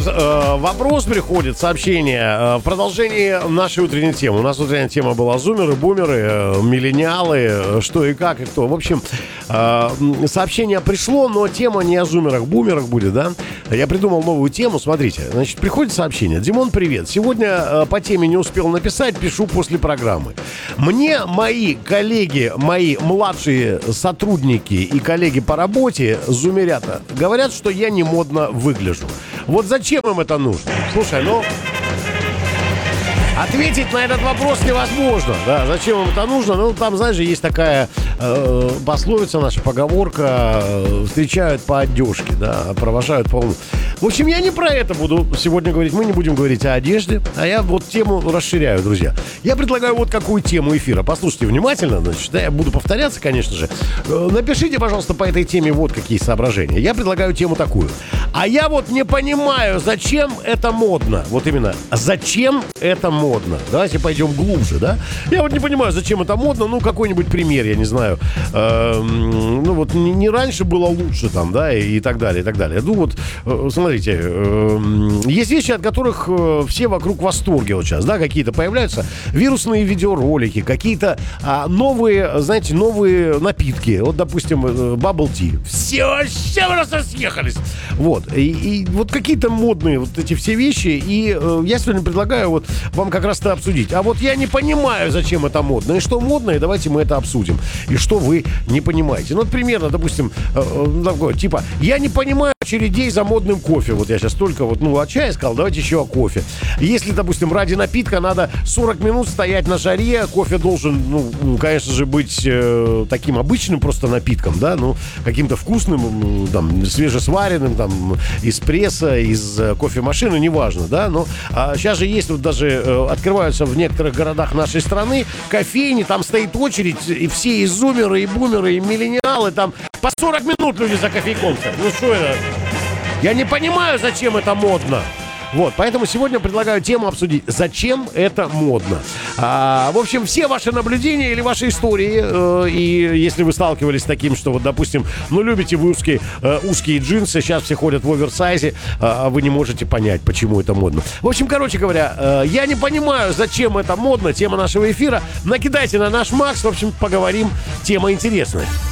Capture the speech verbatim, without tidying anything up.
Э, вопрос приходит, сообщение э, в продолжении нашей утренней темы. У нас утренняя тема была зумеры, бумеры, э, миллениалы, э, что и как и кто. В общем, э, сообщение пришло, но тема не о зумерах, бумерах будет, да? Я придумал новую тему, смотрите. Значит, приходит сообщение. Димон, привет. Сегодня э, по теме не успел написать, пишу после программы. Мне мои коллеги, мои младшие сотрудники и коллеги по работе, зумерята, говорят, что я не модно выгляжу. Вот зачем им это нужно? Слушай, ну... Ответить на этот вопрос невозможно. Да, зачем им это нужно? Ну, там, знаешь же, есть такая э, пословица наша, поговорка: э, встречают по одежке, да, провожают по уму. В общем, я не про это буду сегодня говорить. Мы не будем говорить о одежде, а я вот тему расширяю, друзья. Я предлагаю вот какую тему эфира. Послушайте внимательно, значит, да, я буду повторяться, конечно же. Э, напишите, пожалуйста, по этой теме вот какие соображения. Я предлагаю тему такую. А я вот не понимаю, зачем это модно. Вот именно, зачем это модно. Давайте пойдем глубже, да? Я вот не понимаю, зачем это модно. Ну, какой-нибудь пример, я не знаю. Эм, ну, вот не, не раньше было лучше там, да, и, и так далее, и так далее. Ну, вот, э, смотрите, э, есть вещи, от которых э, все вокруг в восторге вот сейчас, да, какие-то появляются вирусные видеоролики, какие-то а, новые, знаете, новые напитки. Вот, допустим, Bubble Tea. Все вообще просто съехались. Вот. И, и вот какие-то модные вот эти все вещи. И э, я сегодня предлагаю вот вам как раз-то обсудить. А вот я не понимаю, зачем это модно. И что модно, и давайте мы это обсудим. И что вы не понимаете. Ну, вот примерно, допустим, э, э, такое, типа, я не понимаю очередей за модным кофе. Вот я сейчас только вот, ну, о чае сказал, давайте еще о кофе. Если, допустим, ради напитка надо сорок минут стоять на жаре, кофе должен, ну, конечно же, быть э, таким обычным просто напитком, да, ну, каким-то вкусным, там, свежесваренным, там, эспрессо, из э, кофемашины, неважно, да, но а сейчас же есть вот даже, э, открываются в некоторых городах нашей страны кофейни, там стоит очередь, и все и зумеры, и бумеры, и миллениалы, там по сорок минут люди за кофейком стоят. Ну что это? Я не понимаю, зачем это модно. Вот, поэтому сегодня предлагаю тему обсудить. Зачем это модно? А, в общем, все ваши наблюдения или ваши истории, э, и если вы сталкивались с таким, что вот, допустим, ну, любите вы узкие, э, узкие джинсы, сейчас все ходят в оверсайзе, а вы не можете понять, почему это модно. В общем, короче говоря, э, я не понимаю, зачем это модно, тема нашего эфира. Накидайте на наш Макс, в общем, поговорим, тема интересная.